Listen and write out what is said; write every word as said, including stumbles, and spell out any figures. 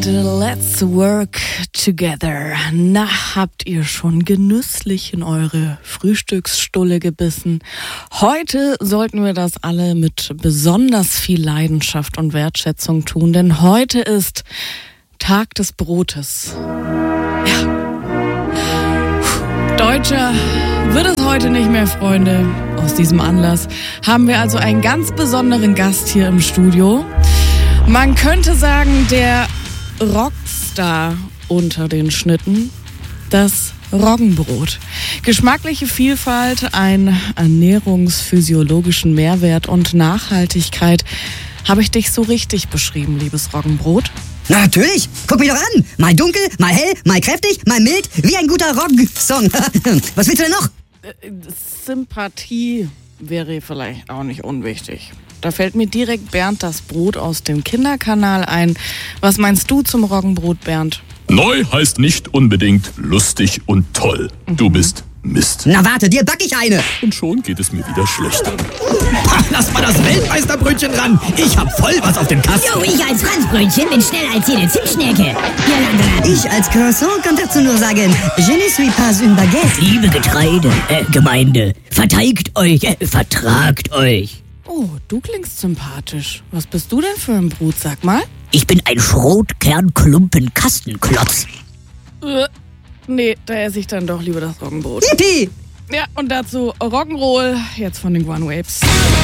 Let's work together. Na, habt ihr schon genüsslich in eure Frühstücksstulle gebissen? Heute sollten wir das alle mit besonders viel Leidenschaft und Wertschätzung tun, denn heute ist Tag des Brotes. Ja. Deutscher wird es heute nicht mehr, Freunde. Aus diesem Anlass haben wir also einen ganz besonderen Gast hier im Studio. Man könnte sagen, der Rockstar unter den Schnitten, das Roggenbrot. Geschmackliche Vielfalt, einen ernährungsphysiologischen Mehrwert und Nachhaltigkeit. Habe ich dich so richtig beschrieben, liebes Roggenbrot? Na, natürlich. Guck mich doch an. Mal dunkel, mal hell, mal kräftig, mal mild, wie ein guter Rock-Song. Was willst du denn noch? Sympathie wäre vielleicht auch nicht unwichtig. Da fällt mir direkt Bernd das Brot aus dem Kinderkanal ein. Was meinst du zum Roggenbrot, Bernd? Neu heißt nicht unbedingt lustig und toll. Mhm. Du bist Mist. Na warte, dir back ich eine. Und schon geht es mir wieder schlechter. Ha, lass mal das Weltmeisterbrötchen ran. Ich hab voll was auf dem Kasten. Jo, ich als Franzbrötchen bin schneller als jede Zimtschnecke. Ich als Croissant kann dazu nur sagen, je ne suis pas une baguette. Liebe Getreide, äh, Gemeinde, verteigt euch, äh, vertragt euch. Oh, du klingst sympathisch. Was bist du denn für ein Brot, sag mal? Ich bin ein Schrotkernklumpen-Kastenklotz. Äh, nee, da esse ich dann doch lieber das Roggenbrot. Yippie! Ja, und dazu Rock'n'Roll, jetzt von den One Waves.